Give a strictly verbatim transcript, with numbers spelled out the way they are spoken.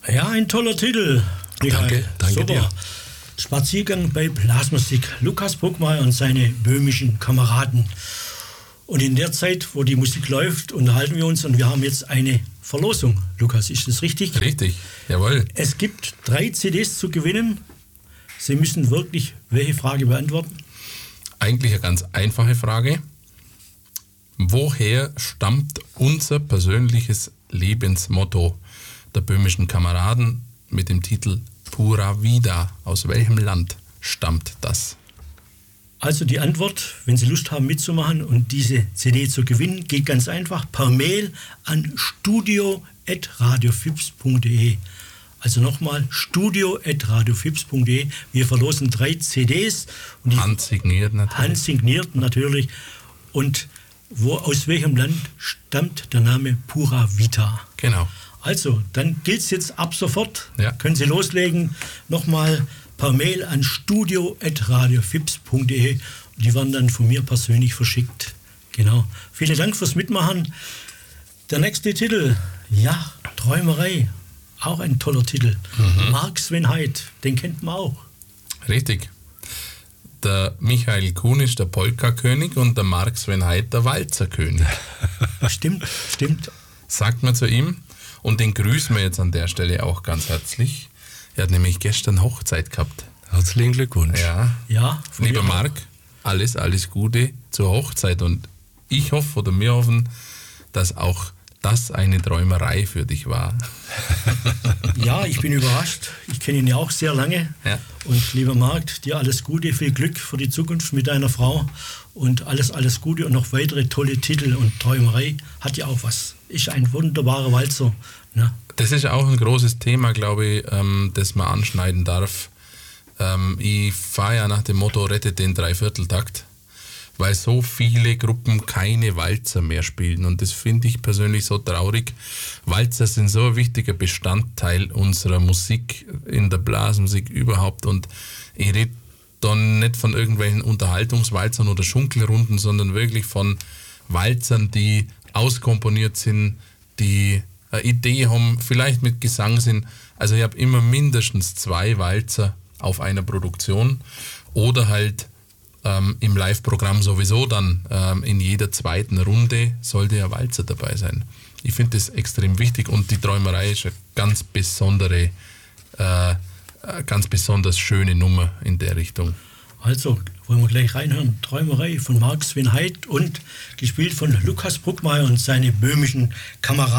Ja, ein toller Titel. Danke, danke Super. dir. Spaziergang bei Blasmusik. Lukas Bruckmeier und seine böhmischen Kameraden. Und in der Zeit, wo die Musik läuft, unterhalten wir uns und wir haben jetzt eine Verlosung. Lukas, ist das richtig? Richtig, jawohl. Es gibt drei C Ds zu gewinnen. Sie müssen wirklich welche Frage beantworten? Eigentlich eine ganz einfache Frage. Woher stammt unser persönliches Lebensmotto der böhmischen Kameraden mit dem Titel Pura Vida? Aus welchem Land stammt das? Also die Antwort, wenn Sie Lust haben mitzumachen und diese C D zu gewinnen, geht ganz einfach per Mail an studio at radiofips punkt de. Also nochmal studio at radiofips punkt de. Wir verlosen drei C Ds. Und die handsigniert natürlich. Handsigniert natürlich. Und wo, aus welchem Land stammt der Name Pura Vida? Genau. Also, dann gilt es jetzt ab sofort. Ja. Können Sie loslegen. Nochmal per Mail an studio at radiofips punkt de. Die werden dann von mir persönlich verschickt. Genau. Vielen Dank fürs Mitmachen. Der nächste Titel, ja, Träumerei. Auch ein toller Titel. Mhm. Marc Sven Heid, den kennt man auch. Richtig. Der Michael Kuhn ist der Polka-König und der Marc Sven Heid der Walzerkönig. Stimmt, stimmt. Sagt man zu ihm. Und den grüßen wir jetzt an der Stelle auch ganz herzlich. Er hat nämlich gestern Hochzeit gehabt. Herzlichen Glückwunsch. Ja, ja lieber Marc, alles, alles Gute zur Hochzeit. Und ich hoffe oder wir hoffen, dass auch das eine Träumerei für dich war. Ja, ich bin überrascht. Ich kenne ihn ja auch sehr lange. Ja. Und lieber Marc, dir alles Gute, viel Glück für die Zukunft mit deiner Frau und alles, alles Gute und noch weitere tolle Titel. Und Träumerei hat ja auch was. Ist ein wunderbarer Walzer. Ne? Das ist auch ein großes Thema, glaube ich, ähm, das man anschneiden darf. Ähm, ich fahre ja nach dem Motto, rettet den Dreivierteltakt, weil so viele Gruppen keine Walzer mehr spielen. Und das finde ich persönlich so traurig. Walzer sind so ein wichtiger Bestandteil unserer Musik, in der Blasmusik überhaupt. Und ich rede dann nicht von irgendwelchen Unterhaltungswalzern oder Schunkelrunden, sondern wirklich von Walzern, die auskomponiert sind, die eine Idee haben, vielleicht mit Gesang sind. Also ich habe immer mindestens zwei Walzer auf einer Produktion oder halt ähm, im Live-Programm sowieso dann ähm, in jeder zweiten Runde sollte ein Walzer dabei sein. Ich finde das extrem wichtig und die Träumerei ist eine ganz besondere, äh, ganz besonders schöne Nummer in der Richtung. Also, wollen wir gleich reinhören. Träumerei von Marc Sven Heid und gespielt von Lukas Bruckmeier und seine böhmischen Kameraden.